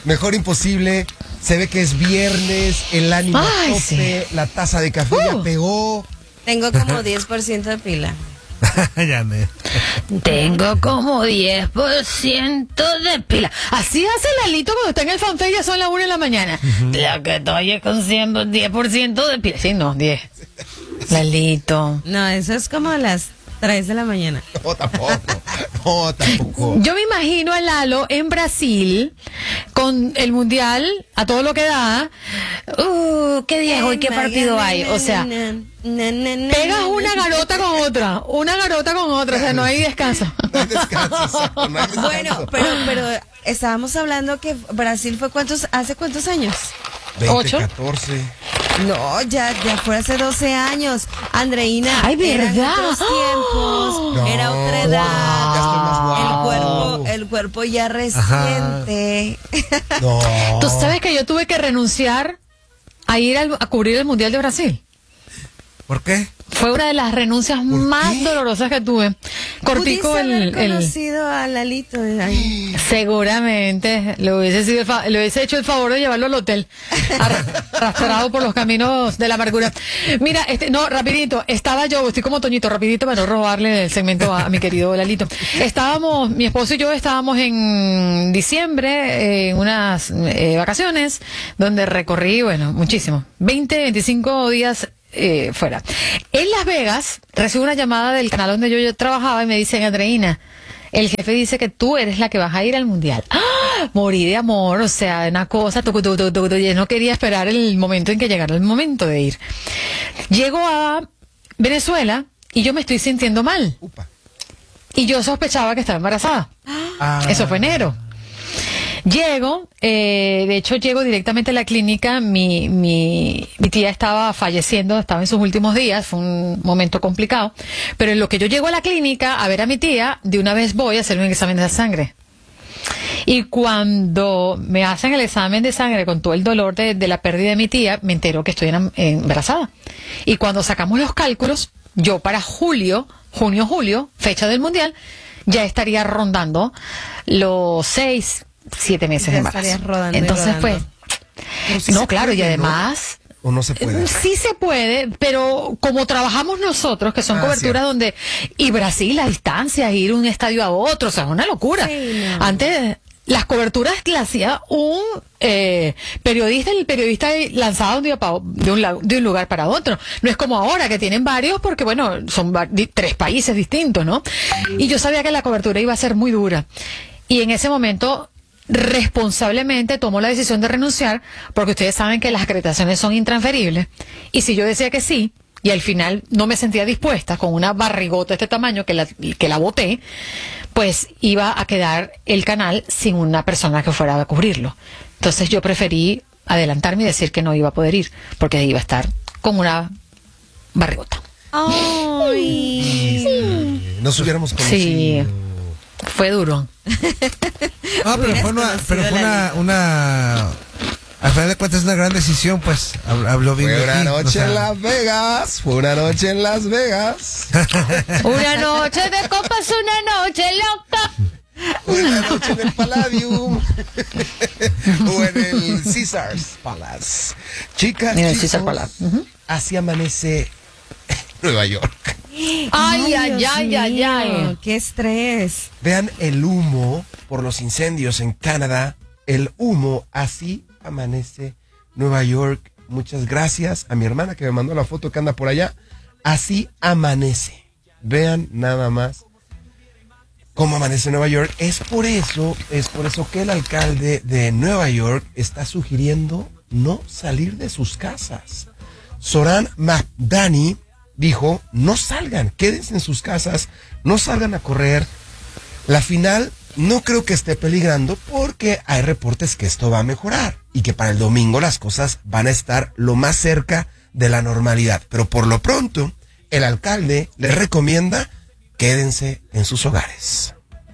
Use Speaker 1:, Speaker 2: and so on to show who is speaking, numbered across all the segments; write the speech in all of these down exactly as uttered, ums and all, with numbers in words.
Speaker 1: Mejor imposible. Se ve que es viernes, el ánimo a tope, sí. La taza de café uh. ya pegó.
Speaker 2: Tengo como diez por ciento de pila.
Speaker 3: Ya me...
Speaker 4: Tengo como diez por ciento de pila. Así hace Lalito cuando está en el fanfare, ya son las una de la mañana. Uh-huh. La que estoy es con diez por ciento de pila. Sí, no, diez. Lalito.
Speaker 2: No, eso es como a las tres de la mañana.
Speaker 1: No, tampoco. No, tampoco.
Speaker 4: Yo me imagino a Lalo en Brasil con el mundial a todo lo que da. Uh, qué día hoy, qué partido hay. O sea, pegas una garota con otra, una garota con otra, o sea, no hay descanso.
Speaker 1: No hay descanso, exacto, no hay descanso.
Speaker 2: Bueno, pero, pero estábamos hablando que Brasil fue cuántos, hace cuántos años.
Speaker 1: veinte, catorce.
Speaker 2: No, ya, ya fue hace doce años. Andreina,
Speaker 4: ay, ¿verdad?
Speaker 2: eran otros tiempos, no, era otra edad.
Speaker 1: Ya estoy más guapo.
Speaker 2: El cuerpo, el cuerpo ya reciente.
Speaker 1: No.
Speaker 4: Tú sabes que yo tuve que renunciar a ir al, a cubrir el Mundial de Brasil.
Speaker 3: ¿Por qué?
Speaker 4: Fue una de las renuncias más qué? dolorosas que tuve. Cortico el,
Speaker 2: haber
Speaker 4: el
Speaker 2: conocido a Lalito de ahí.
Speaker 4: Seguramente le hubiese sido el fa- le hubiese hecho el favor de llevarlo al hotel, arrastrado por los caminos de la amargura. Mira, este, no, rapidito, estaba yo, estoy como Toñito, rapidito para no robarle el segmento a, a mi querido Lalito. Estábamos, mi esposo y yo estábamos en diciembre en unas eh, vacaciones donde recorrí, bueno, muchísimo, veinte, veinticinco días Eh, fuera. En Las Vegas recibo una llamada del canal donde yo, yo trabajaba y me dicen: Andreina, el jefe dice que tú eres la que vas a ir al mundial. ¡Ah! Morí de amor, o sea, una cosa, tucu, tucu, tucu, tucu, yo no quería esperar el momento en que llegara el momento de ir. Llego a Venezuela y yo me estoy sintiendo mal.
Speaker 1: Upa.
Speaker 4: Y yo sospechaba que estaba embarazada.
Speaker 1: Ah.
Speaker 4: Eso fue enero. Llego, eh, de hecho llego directamente a la clínica, mi, mi, mi tía estaba falleciendo, estaba en sus últimos días, fue un momento complicado, pero en lo que yo llego a la clínica a ver a mi tía, de una vez voy a hacer un examen de sangre. Y cuando me hacen el examen de sangre con todo el dolor de, de la pérdida de mi tía, me entero que estoy en, embarazada. Y cuando sacamos los cálculos, yo para julio, junio, julio, fecha del mundial, ya estaría rondando los seis, siete meses de embarazo. Entonces, pues,
Speaker 1: no, si
Speaker 4: no, claro,
Speaker 1: puede,
Speaker 4: y además...
Speaker 1: ¿O no se puede?
Speaker 4: Sí se puede, pero como trabajamos nosotros, que son ah, coberturas sí. donde... Y Brasil, a distancia, ir de un estadio a otro, o sea, es una locura. Sí, no. Antes, las coberturas las hacía un eh, periodista, y el periodista lanzaba de un, día pa, de, un, de un lugar para otro. No es como ahora, que tienen varios, porque, bueno, son di, tres países distintos, ¿no? Y yo sabía que la cobertura iba a ser muy dura. Y en ese momento... responsablemente tomó la decisión de renunciar, porque ustedes saben que las acreditaciones son intransferibles, y si yo decía que sí y al final no me sentía dispuesta con una barrigota de este tamaño que la, que la boté, pues iba a quedar el canal sin una persona que fuera a cubrirlo. Entonces yo preferí adelantarme y decir que no iba a poder ir, porque iba a estar con una barrigota.
Speaker 2: Ay,
Speaker 1: sí. Nos hubiéramos conocido.
Speaker 4: Sí. Fue duro.
Speaker 3: No, pero fue una, pero fue una, una, al final de cuentas, una gran decisión, pues. Habló bien.
Speaker 1: Fue una
Speaker 3: aquí,
Speaker 1: noche
Speaker 3: o sea.
Speaker 1: en Las Vegas, fue una noche en Las Vegas.
Speaker 4: Una noche de copas, una noche loca.
Speaker 1: Una noche en el Palladium. O en el Caesars Palace. Chicas,
Speaker 4: en el
Speaker 1: chicos,
Speaker 4: Caesar Palace. Uh-huh.
Speaker 1: Así amanece Nueva York.
Speaker 4: Ay, ay, ay, ay, ay, ay.
Speaker 2: Qué estrés.
Speaker 1: Vean el humo por los incendios en Canadá. El humo, así amanece Nueva York. Muchas gracias a mi hermana que me mandó la foto que anda por allá. Así amanece. Vean nada más cómo amanece Nueva York. Es por eso, es por eso que el alcalde de Nueva York está sugiriendo no salir de sus casas. Zoran Mamdani dijo: no salgan, quédense en sus casas, no salgan a correr. La final no creo que esté peligrando, porque hay reportes que esto va a mejorar y que para el domingo las cosas van a estar lo más cerca de la normalidad. Pero por lo pronto, el alcalde les recomienda: quédense en sus hogares.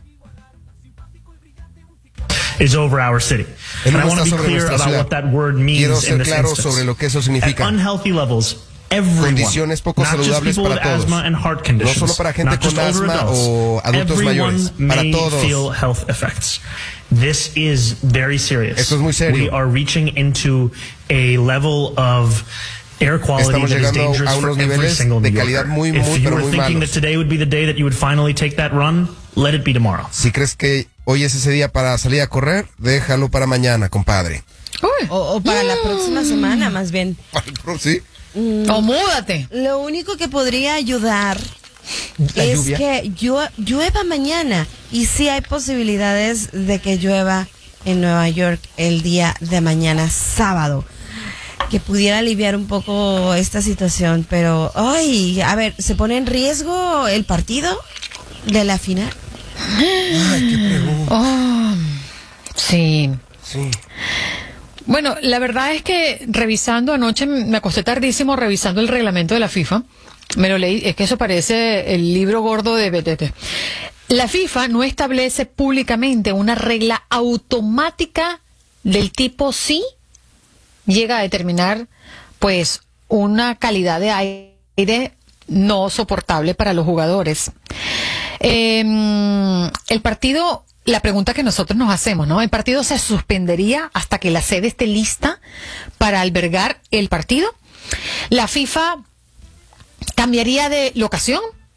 Speaker 5: Is over our city. And I want to be clear about what that word means in this instance.
Speaker 1: Sobre lo que eso significa.
Speaker 5: At unhealthy levels, everyone,
Speaker 1: condiciones poco saludables para todos, no solo para gente con asma o adultos mayores, para todos.
Speaker 5: Feel health effects. This is very serious.
Speaker 1: Esto es muy serio.
Speaker 5: We are reaching into a level of air quality that is dangerous for every single New Yorker.
Speaker 1: Muy, muy,
Speaker 5: If you
Speaker 1: pero
Speaker 5: were
Speaker 1: muy
Speaker 5: thinking
Speaker 1: malos.
Speaker 5: that today would be the day that you would finally take that run, let it be tomorrow.
Speaker 1: Si crees que hoy es ese día para salir a correr, déjalo para mañana, compadre.
Speaker 2: Uy. O, o para mm. la próxima semana, más bien.
Speaker 1: Sí.
Speaker 2: Mm.
Speaker 4: O múdate.
Speaker 2: Lo único que podría ayudar
Speaker 1: La
Speaker 2: es
Speaker 1: lluvia.
Speaker 2: que llueva, llueva mañana. Y sí hay posibilidades de que llueva en Nueva York el día de mañana, sábado. Que pudiera aliviar un poco esta situación. Pero, ay, a ver, ¿se pone en riesgo el partido de la final?
Speaker 1: Ay, qué pregunta.
Speaker 4: Oh, sí.
Speaker 1: Sí.
Speaker 4: Bueno, la verdad es que revisando anoche, me acosté tardísimo revisando el reglamento de la FIFA. Me lo leí, es que eso parece el libro gordo de Betete. La FIFA no establece públicamente una regla automática del tipo sí llega a determinar, pues, una calidad de aire no soportable para los jugadores. Eh, el partido, la pregunta que nosotros nos hacemos, ¿no? ¿El partido se suspendería hasta que la sede esté lista para albergar el partido? ¿La FIFA cambiaría de locación?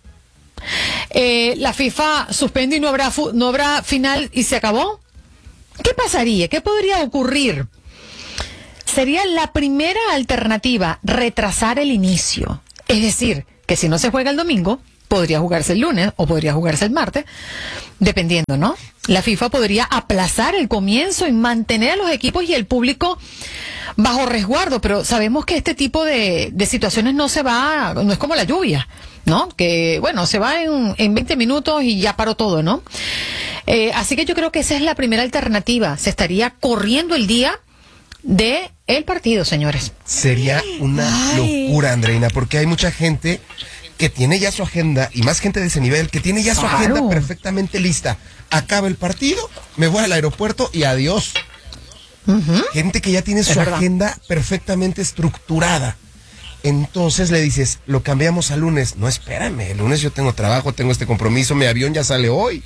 Speaker 4: Eh, ¿La FIFA suspende y no habrá, fu- no habrá final y se acabó? ¿Qué pasaría? ¿Qué podría ocurrir? Sería la primera alternativa retrasar el inicio. Es decir, que si no se juega el domingo, podría jugarse el lunes o podría jugarse el martes, dependiendo, ¿no? La FIFA podría aplazar el comienzo y mantener a los equipos y el público bajo resguardo, pero sabemos que este tipo de, de situaciones no se va, no es como la lluvia, ¿no? Que, bueno, se va en, en veinte minutos y ya paró todo, ¿no? Eh, así que yo creo que esa es la primera alternativa. Se estaría corriendo el día de el partido, señores.
Speaker 1: Sería una
Speaker 2: Ay.
Speaker 1: locura, Andreina, porque hay mucha gente que tiene ya su agenda, y más gente de ese nivel, que tiene ya su
Speaker 4: Claro.
Speaker 1: agenda perfectamente lista. Acaba el partido, me voy al aeropuerto y adiós.
Speaker 4: Uh-huh.
Speaker 1: Gente que ya tiene
Speaker 4: Es
Speaker 1: su
Speaker 4: verdad.
Speaker 1: agenda perfectamente estructurada. Entonces le dices, lo cambiamos a lunes. No, espérame, el lunes yo tengo trabajo, tengo este compromiso, mi avión ya sale hoy.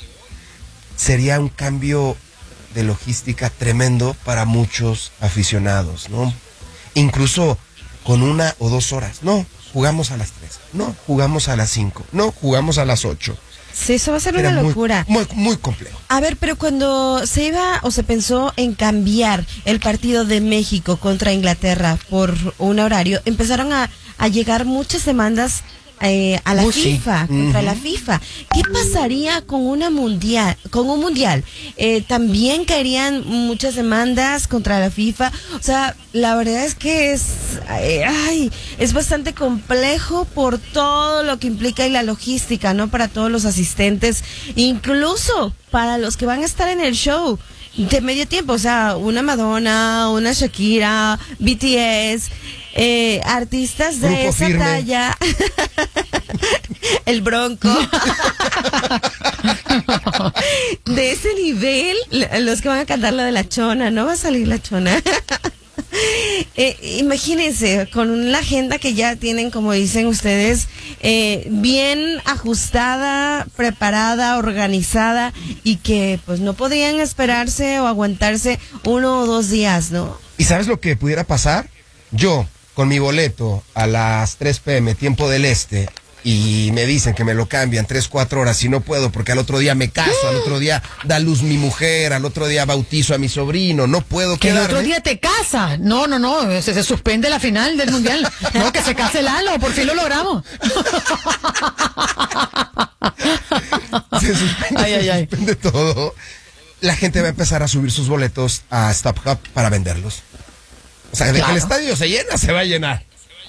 Speaker 1: Sería un cambio de logística tremendo para muchos aficionados, ¿no? Incluso con una o dos horas. No, jugamos a las tres. No, jugamos a las cinco. No, jugamos a las ocho.
Speaker 2: Sí, eso va a ser
Speaker 1: Era
Speaker 2: una
Speaker 1: muy-
Speaker 2: locura.
Speaker 1: Muy, muy complejo.
Speaker 2: A ver, pero cuando se iba o se pensó en cambiar el partido de México contra Inglaterra por un horario, empezaron a, a llegar muchas demandas eh, a la
Speaker 1: Oh, sí.
Speaker 2: FIFA, contra
Speaker 1: Ujú.
Speaker 2: la FIFA. ¿Qué pasaría con una mundial, con un mundial? Eh, también caerían muchas demandas contra la FIFA. O sea, la verdad es que es, eh, ay, es bastante complejo por todo lo que implica y la logística, ¿no? Para todos los asistentes, incluso para los que van a estar en el show de medio tiempo, o sea, una Madonna, una Shakira, B T S, eh, artistas de
Speaker 1: Grupo
Speaker 2: esa
Speaker 1: Firme.
Speaker 2: talla, el Bronco, de ese nivel, l- los que van a cantar la de la Chona, no va a salir la Chona. Eh, imagínense, con la agenda que ya tienen, como dicen ustedes, eh, bien ajustada, preparada, organizada, y que pues no podrían esperarse o aguantarse uno o dos días, ¿no?
Speaker 1: ¿Y sabes lo que pudiera pasar? Yo, con mi boleto a las tres pm, tiempo del este, y me dicen que me lo cambian tres, cuatro horas y no puedo porque al otro día me caso, al otro día da luz mi mujer, al otro día bautizo a mi sobrino, no puedo
Speaker 4: Que el
Speaker 1: quedarme.
Speaker 4: otro día te casas. No, no, no, se, se suspende la final del mundial. No, que se case Lalo, por fin lo logramos.
Speaker 1: Se suspende,
Speaker 4: Ay, ay,
Speaker 1: se
Speaker 4: ay.
Speaker 1: suspende todo. La gente va a empezar a subir sus boletos a Stop Hub para venderlos. O sea, de
Speaker 4: Claro.
Speaker 1: que el estadio se llena, se va a llenar.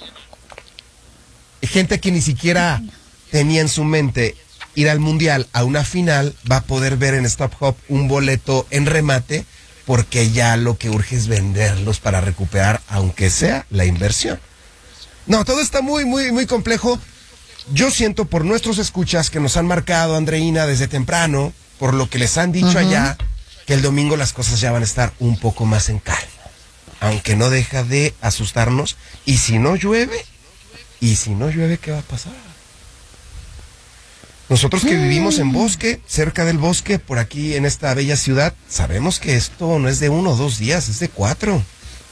Speaker 1: Y gente que ni siquiera tenía en su mente ir al mundial a una final va a poder ver en Stop Hub un boleto en remate porque ya lo que urge es venderlos para recuperar, aunque sea la inversión. No, todo está muy, muy, muy complejo. Yo siento por nuestros escuchas que nos han marcado, Andreina, desde temprano, por lo que les han dicho
Speaker 4: Ujú.
Speaker 1: allá, que el domingo las cosas ya van a estar un poco más en calma. Aunque no deja de asustarnos. Y si no llueve, y si no llueve, ¿qué va a pasar? Nosotros que vivimos en bosque, cerca del bosque, por aquí en esta bella ciudad, sabemos que esto no es de uno o dos días, es de cuatro.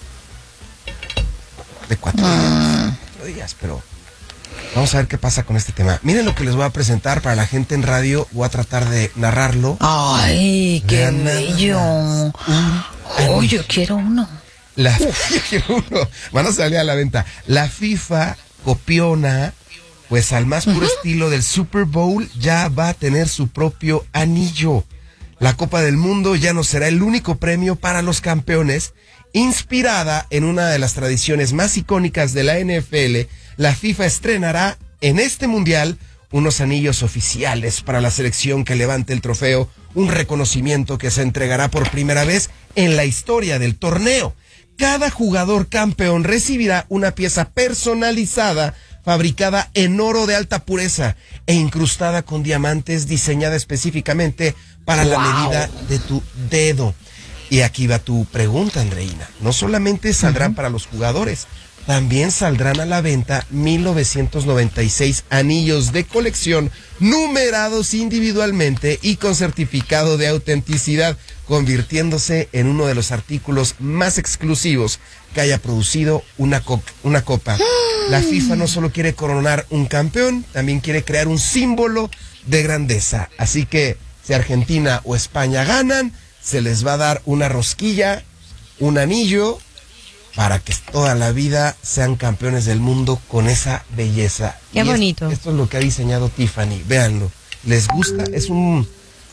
Speaker 1: De cuatro días, cuatro días, pero vamos a ver qué pasa con este tema. Miren lo que les voy a presentar para la gente en radio, voy a tratar de narrarlo.
Speaker 4: ¡Ay, qué bello! ¡Oh, yo quiero uno!
Speaker 1: La, yo quiero uno. Van a salir a la venta. La FIFA copiona, pues al más puro uh-huh. estilo del Super Bowl, ya va a tener su propio anillo. La Copa del Mundo ya no será el único premio para los campeones. Inspirada en una de las tradiciones más icónicas de la N F L, la FIFA estrenará en este mundial unos anillos oficiales para la selección que levante el trofeo, un reconocimiento que se entregará por primera vez en la historia del torneo. Cada jugador campeón recibirá una pieza personalizada fabricada en oro de alta pureza e incrustada con diamantes, diseñada específicamente para wow. la medida de tu dedo. Y aquí va tu pregunta, Andreina. No solamente saldrán uh-huh. para los jugadores, también saldrán a la venta mil novecientos noventa y seis anillos de colección numerados individualmente y con certificado de autenticidad, convirtiéndose en uno de los artículos más exclusivos que haya producido una, co- una copa. La FIFA no solo quiere coronar un campeón, también quiere crear un símbolo de grandeza. Así que si Argentina o España ganan, se les va a dar una rosquilla, un anillo, para que toda la vida sean campeones del mundo con esa belleza.
Speaker 2: Qué y bonito.
Speaker 1: Esto, esto es lo que ha diseñado Tiffany. Véanlo. ¿Les gusta? Es un,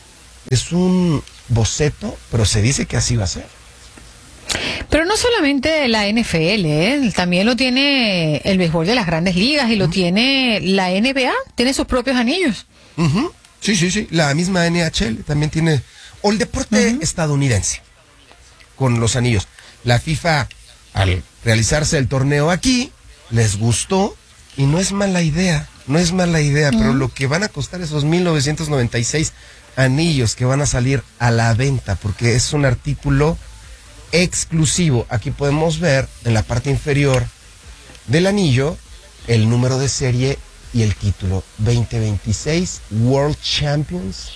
Speaker 1: es un boceto, pero se dice que así va a ser.
Speaker 4: Pero no solamente la N F L, ¿eh? También lo tiene el béisbol de las grandes ligas y lo uh-huh. tiene la N B A, tiene sus propios anillos.
Speaker 1: Uh-huh. Sí, sí, sí. La misma N H L también tiene, o el deporte uh-huh. estadounidense, con los anillos. La FIFA, al realizarse el torneo aquí, les gustó y no es mala idea, no es mala idea, uh-huh. pero lo que van a costar esos mil novecientos noventa y seis anillos que van a salir a la venta, porque es un artículo exclusivo. Aquí podemos ver en la parte inferior del anillo el número de serie y el título veinte veintiséis World Champions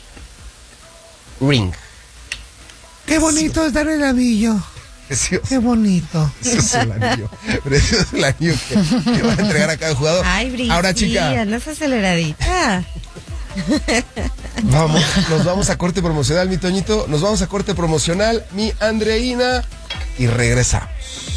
Speaker 1: Ring.
Speaker 3: Qué bonito sí. es dar el anillo.
Speaker 1: Precioso.
Speaker 3: Qué bonito.
Speaker 1: Eso es el anillo. Precioso es el anillo que, que van a entregar a cada jugador.
Speaker 2: Ay, Brisilla,
Speaker 1: ahora, chica,
Speaker 2: no es aceleradita.
Speaker 1: Vamos, nos vamos a corte promocional, mi Toñito. Nos vamos a corte promocional, mi Andreina. Y regresamos.